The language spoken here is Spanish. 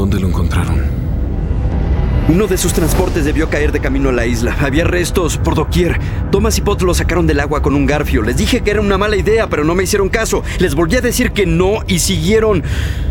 ¿Dónde lo encontraron? Uno de sus transportes debió caer de camino a la isla. Había restos por doquier. Thomas y Potts lo sacaron del agua con un garfio. Les dije que era una mala idea, pero no me hicieron caso. Les volví a decir que no y siguieron.